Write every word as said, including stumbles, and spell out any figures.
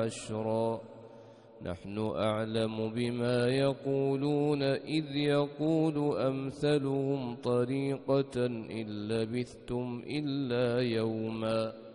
عشرا نحن أعلم بما يقولون إذ يقول أمثلهم طريقة إن لبثتم إلا يوما